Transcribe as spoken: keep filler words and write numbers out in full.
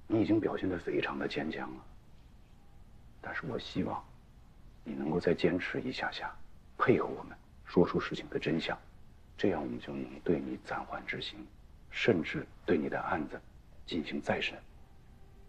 你已经表现得非常的坚强了，但是我希望你能够再坚持一下下，配合我们说出事情的真相，这样我们就能对你暂缓执行，甚至对你的案子进行再审。